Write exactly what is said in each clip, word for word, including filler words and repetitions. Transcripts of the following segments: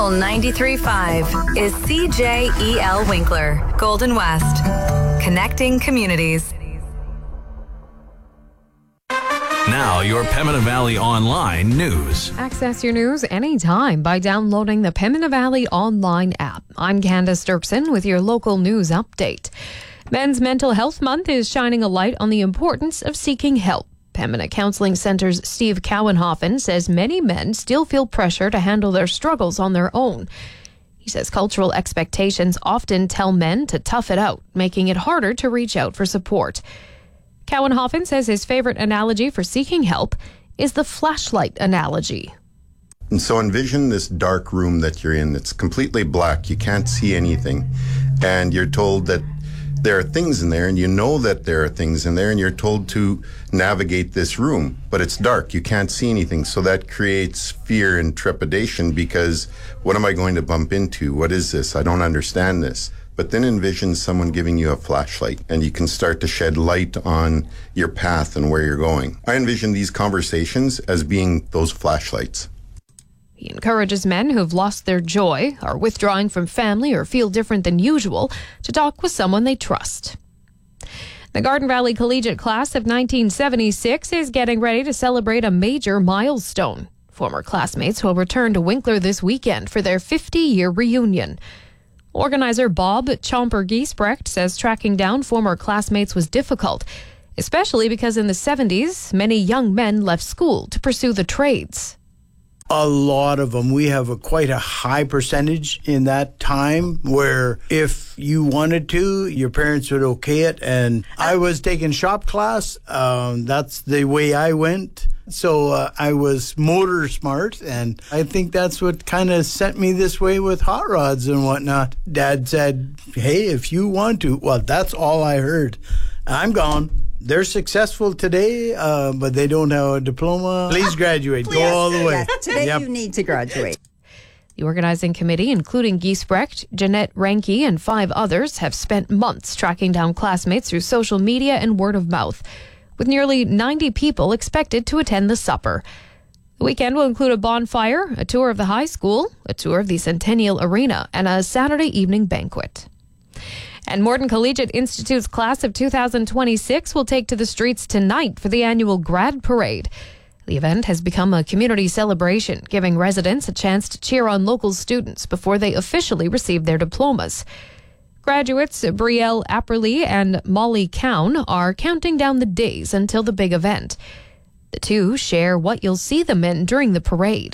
ninety-three point five is C J E L Winkler, Golden West. Connecting communities. Now, your Pembina Valley Online news. Access your news anytime by downloading the Pembina Valley Online app. I'm Candace Dirksen with your local news update. Men's Mental Health Month is shining a light on the importance of seeking help. Pembina Counseling Centre's Steve Cowenhoffen says many men still feel pressure to handle their struggles on their own. He says cultural expectations often tell men to tough it out, making it harder to reach out for support. Cowenhoffen says his favorite analogy for seeking help is the flashlight analogy. And so envision this dark room that you're in. It's completely black. You can't see anything. And you're told that there are things in there, and you know that there are things in there, and you're told to navigate this room. But it's dark. You can't see anything. So that creates fear and trepidation because what am I going to bump into? What is this? I don't understand this. But then envision someone giving you a flashlight and you can start to shed light on your path and where you're going. I envision these conversations as being those flashlights. He encourages men who've lost their joy, are withdrawing from family, or feel different than usual to talk with someone they trust. The Garden Valley Collegiate Class of nineteen seventy-six is getting ready to celebrate a major milestone. Former classmates will return to Winkler this weekend for their fifty-year reunion. Organizer Bob Chomper Giesbrecht says tracking down former classmates was difficult, especially because in the seventies, many young men left school to pursue the trades. A lot of them. We have a quite a high percentage in that time where if you wanted to, your parents would okay it. And I was taking shop class. Um, that's the way I went. So uh, I was motor smart, and I think that's what kind of sent me this way with hot rods and whatnot. Dad said, hey, if you want to. Well, that's all I heard. I'm gone. They're successful today, uh, but they don't have a diploma. Please graduate. Please. Go all the way. Yeah, today yep. You need to graduate. The organizing committee, including Giesbrecht, Jeanette Ranke, and five others, have spent months tracking down classmates through social media and word of mouth, with nearly ninety people expected to attend the supper. The weekend will include a bonfire, a tour of the high school, a tour of the Centennial Arena, and a Saturday evening banquet. And Morton Collegiate Institute's class of two thousand twenty-six will take to the streets tonight for the annual Grad Parade. The event has become a community celebration, giving residents a chance to cheer on local students before they officially receive their diplomas. Graduates Brielle Apperly and Molly Cown are counting down the days until the big event. The two share what you'll see them in during the parade.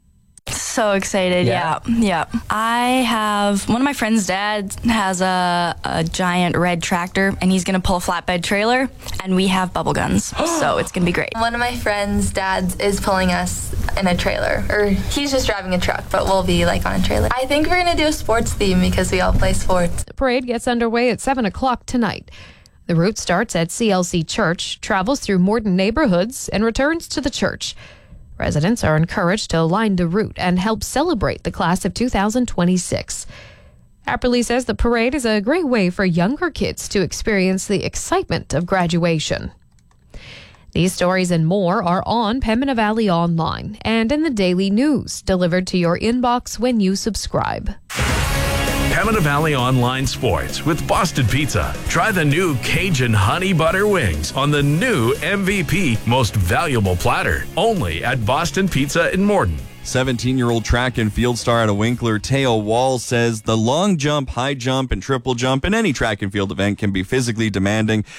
So excited, yeah. yeah, yeah. I have, one of my friend's dad has a, a giant red tractor, and he's going to pull a flatbed trailer, and we have bubble guns, so it's going to be great. One of my friend's dads is pulling us in a trailer, or he's just driving a truck, but we'll be like on a trailer. I think we're going to do a sports theme because we all play sports. The parade gets underway at seven o'clock tonight. The route starts at C L C Church, travels through Morton neighborhoods, and returns to the church. Residents are encouraged to line the route and help celebrate the class of two thousand twenty-six. Apperly says the parade is a great way for younger kids to experience the excitement of graduation. These stories and more are on Pembina Valley Online and in the daily news, delivered to your inbox when you subscribe. Pembina Valley Online Sports with Boston Pizza. Try the new Cajun Honey Butter Wings on the new M V P Most Valuable Platter. Only at Boston Pizza in Morton. seventeen-year-old track and field star out of Winkler, Teo Wall, says the long jump, high jump, and triple jump in any track and field event can be physically demanding.